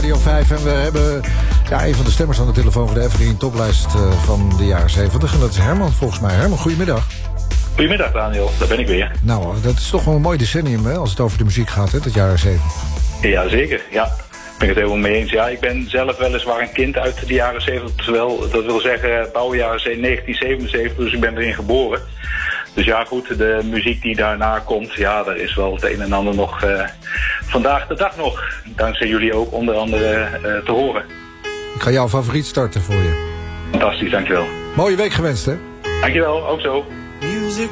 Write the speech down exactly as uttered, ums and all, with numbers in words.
Radio vijf. En we hebben ja, een van de stemmers aan de telefoon voor de Evergreen toplijst uh, van de jaren zeventig. En dat is Herman volgens mij. Herman, goedemiddag. Goedemiddag Daniel, daar ben ik weer. Nou, dat is toch wel een mooi decennium hè, als het over de muziek gaat, hè, dat jaren zeventig. Ja, zeker. Ja, ik ben het helemaal mee eens. Ja, ik ben zelf weliswaar een kind uit de jaren zeventig. Terwijl, dat wil zeggen, bouwjaar negentien zevenenzeventig, dus ik ben erin geboren. Dus ja, goed, de muziek die daarna komt, ja, daar is wel het een en ander nog uh, vandaag de dag nog, dankzij jullie ook onder andere uh, te horen. Ik ga jouw favoriet starten voor je. Fantastisch, dankjewel. Mooie week gewenst, hè? Dankjewel, ook zo.